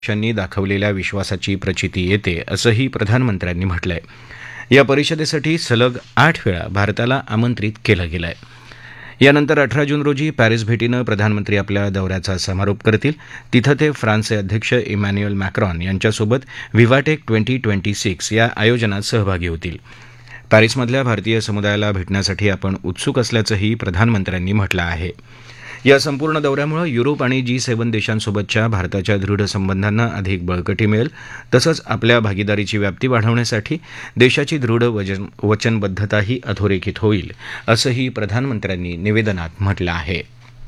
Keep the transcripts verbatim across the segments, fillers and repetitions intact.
देशांनी दाखवलेल्या विश्वासाची प्रचिती येते असंही प्रधानमंत्र्यांनी म्हटलंय. या परिषदेसाठी सलग आठ वेळा भारताला आमंत्रित केलं गेलंय. यानंतर अठरा जून रोजी पॅरिस भेटीनं प्रधानमंत्री आपल्या दौऱ्याचा समारोप करतील. तिथं ते फ्रान्सचे अध्यक्ष इमॅन्युएल मॅक्रॉन यांच्यासोबत व्हिव्हाटेक ट्वेंटी ट्वेंटी सिक्स या आयोजनात सहभागी होतील. पॅरिसमधल्या भारतीय समुदायाला भेटण्यासाठी आपण उत्सुक असल्याचंही प्रधानमंत्र्यांनी म्हटलं आहे. या संपूर्ण दौऱ्यामुळे युरोप आणि जी सेव्हन देशांसोबतच्या भारताच्या दृढ संबंधांना अधिक बळकटी मिळेल. तसंच आपल्या भागीदारीची व्याप्ती वाढवण्यासाठी देशाची दृढ वचनबद्धताही अधोरेखित होईल असंही प्रधानमंत्र्यांनी निवेदनात म्हटलं आहे.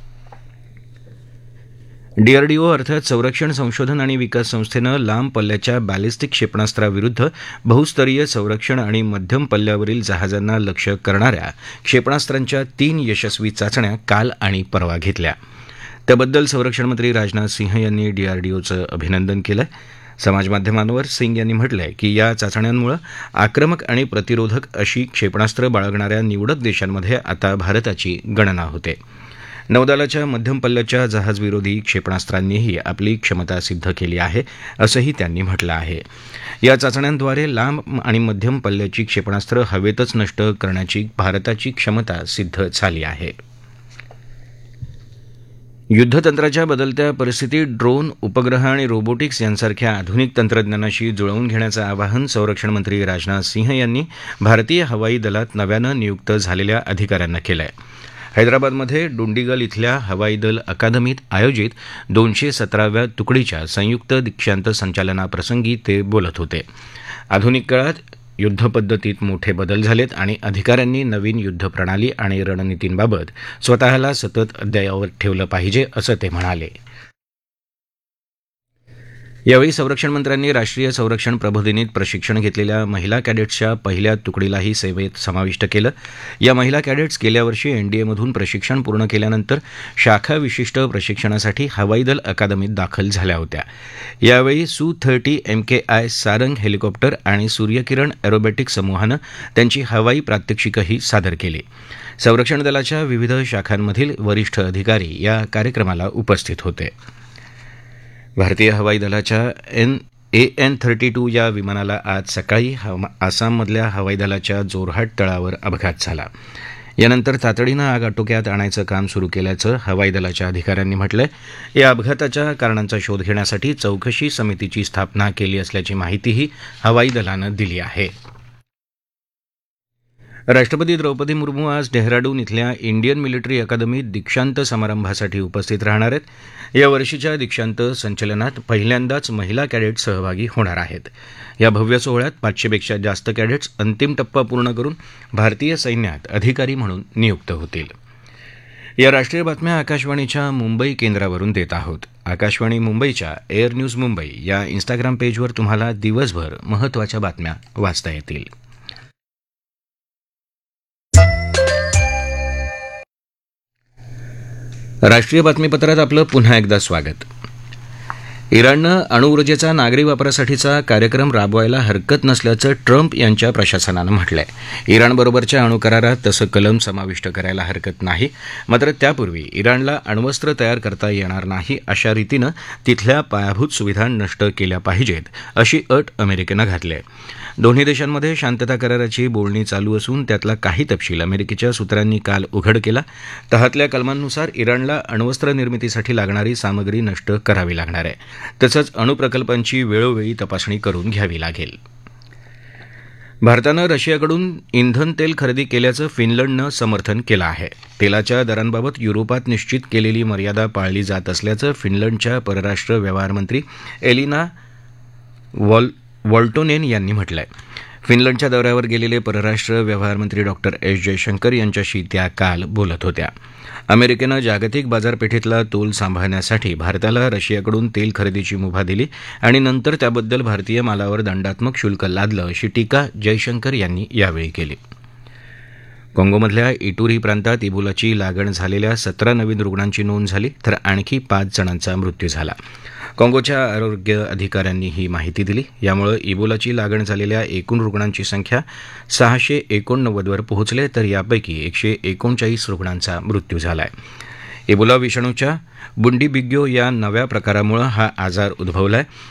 डीआरडीओ अर्थात संरक्षण संशोधन आणि विकास संस्थेनं लांब पल्ल्याच्या बॅलिस्टिक क्षेपणास्त्राविरुद्ध बहुस्तरीय संरक्षण आणि मध्यम पल्ल्यावरील जहाजांना लक्ष्य करणाऱ्या क्षेपणास्त्रांच्या तीन यशस्वी चाचण्या काल आणि परवा घेतल्या. त्याबद्दल संरक्षणमंत्री राजनाथ सिंह यांनी डीआरडीओचं अभिनंदन केलं. समाजमाध्यमांवर सिंग यांनी म्हटलंय की या चाचण्यांमुळे आक्रमक आणि प्रतिरोधक अशी क्षेपणास्त्र बाळगणाऱ्या निवडक देशांमध्ये आता भारताची गणना होते. नौदलाच्या मध्यम पल्ल्याच्या जहाजविरोधी क्षेपणास्त्रांनीही आपली क्षमता सिद्ध केली आहे असंही त्यांनी म्हटलं आहे. या चाचण्यांद्वारे लांब आणि मध्यम पल्ल्याची क्षेपणास्त्र हवेतच नष्ट करण्याची भारताची क्षमता सिद्ध झाली आहे. युद्धतंत्राच्या बदलत्या परिस्थितीत ड्रोन, उपग्रह आणि रोबोटिक्स यांसारख्या आधुनिक तंत्रज्ञानाशी जुळवून घेण्याचं आवाहन संरक्षणमंत्री राजनाथ सिंह यांनी भारतीय हवाई दलात नव्यानं नियुक्त झालेल्या अधिकाऱ्यांना केलं आहे. हैदराबादमध्ये डुंडिगल इथल्या हवाई दल अकादमीत आयोजित दोनशे सतराव्या तुकडीच्या संयुक्त दीक्षांत संचालनाप्रसंगी ते बोलत होते. आधुनिक काळात युद्धपद्धतीत मोठे बदल झालेत आणि अधिकाऱ्यांनी नवीन युद्धप्रणाली आणि रणनीतींबाबत स्वतःला सतत अद्ययावत ठेवलं पाहिजे असं ते म्हणाले. यावेळी संरक्षणमंत्र्यांनी राष्ट्रीय संरक्षण प्रबोधिनीत प्रशिक्षण घेतलेल्या महिला कॅडेट्सच्या पहिल्या तुकडीलाही सेवेत समाविष्ट केलं. या महिला कॅडेट्स गेल्या वर्षी एनडीएमधून प्रशिक्षण पूर्ण केल्यानंतर शाखा विशिष्ट प्रशिक्षणासाठी हवाई दल अकादमीत दाखल झाल्या होत्या. यावेळी सू थर्टी एमकेआय सारंग हेलिकॉप्टर आणि सूर्यकिरण एरोबॅटिक समूहानं त्यांची हवाई प्रात्यक्षिकही सादर केली. संरक्षण दलाच्या विविध शाखांमधील वरिष्ठ अधिकारी या कार्यक्रमाला उपस्थित होते. भारतीय हवाई दलाच्या N A N thirty two या विमानाला आज सकाळी आसाममधल्या हवाई दलाच्या जोरहाट तळावर अपघात झाला. यानंतर तातडीनं आग आटोक्यात आणायचं काम सुरू केल्याचं हवाई दलाच्या अधिकाऱ्यांनी म्हटलंय. या अपघाताच्या कारणांचा शोध घेण्यासाठी चौकशी समितीची स्थापना केली असल्याची माहितीही हवाई दलानं दिली आहे. राष्ट्रपती द्रौपदी मुर्मू आज डेहराडून इथल्या इंडियन मिलिटरी अकादमीत दीक्षांत समारंभासाठी उपस्थित राहणार आहेत. या वर्षीच्या दीक्षांत संचलनात पहिल्यांदाच महिला कॅडेट सहभागी होणार आहेत. या भव्य सोहळ्यात पाचशेपेक्षा जास्त कॅडेट्स अंतिम टप्पा पूर्ण करून भारतीय सैन्यात अधिकारी म्हणून नियुक्त होतील. या राष्ट्रीय बातम्या आकाशवाणीच्या मुंबई केंद्रावरून देत आहोत. आकाशवाणी मुंबईच्या एअर न्यूज मुंबई या इन्स्टाग्राम पेजवर तुम्हाला दिवसभर महत्त्वाच्या बातम्या वाचता येतील. राष्ट्रीय बातमीपत्रात आपलं पुन्हा एकदा स्वागत. इराणनं अणुऊर्जेचा नागरी वापरासाठीचा कार्यक्रम राबवायला हरकत नसल्याचं ट्रम्प यांच्या प्रशासनानं म्हटलंय. इराणबरोबरच्या अणुकरारात तसं कलम समाविष्ट करायला हरकत नाही, मात्र त्यापूर्वी इराणला अण्वस्त्र तयार करता येणार नाही अशा रीतीनं तिथल्या पायाभूत सुविधा नष्ट केल्या पाहिजेत अशी अट अमेरिकेनं घातली आहे. दोन्ही देशांमध्ये शांतता कराराची बोलणी चालू असून त्यातला काही तपशील अमेरिकेच्या सूत्रांनी काल उघड केला. तहातल्या कलमांनुसार इराणला अण्वस्त्र निर्मितीसाठी लागणारी सामग्री नष्ट करावी लागणार आहे. तसंच अणुप्रकल्पांची वेळोवेळी तपासणी करून घ्यावी लागेल. भारतानं रशियाकडून इंधन तेल खरेदी केल्याचं फिनलंडनं समर्थन केलं आहे. तेलाच्या दरांबाबत युरोपात निश्चित केलेली मर्यादा पाळली जात असल्याचं फिनलंडच्या परराष्ट्र व्यवहारमंत्री एलिना वॉल वॉल्टोनेन यांनी म्हटलंय. फिनलंडच्या दौऱ्यावर गेलेले परराष्ट्र व्यवहारमंत्री डॉक्टर एस जयशंकर यांच्याशी त्या काल बोलत होत्या. अमेरिकेनं जागतिक बाजारपेठेतला तोल सांभाळण्यासाठी भारताला रशियाकडून तेल खरेदीची मुभा दिली आणि नंतर त्याबद्दल भारतीय मालावर दंडात्मक शुल्क लादलं अशी टीका जयशंकर यांनी यावेळी केली. काँगोमधल्या इटुरी प्रांतात इबोलाची लागण झालेल्या सतरा नवीन रुग्णांची नोंद झाली तर आणखी पाच जणांचा मृत्यू झाला. काँगोच्या आरोग्य अधिकाऱ्यांनी ही माहिती दिली. यामुळे इबोलाची लागण झालेल्या एकूण रुग्णांची संख्या सहाशे एकोणनव्वदवर पोहोचले तर यापैकी एकशे एकोणचाळीस रुग्णांचा मृत्यू झाला आहे. एबोला विषाणूच्या बुंडीबिग्यो या नव्या प्रकारामुळे हा आजार उद्भवला आहे.